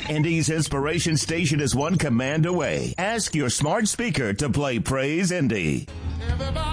Indy's Inspiration Station is one command away. Ask your smart speaker to play Praise Indy.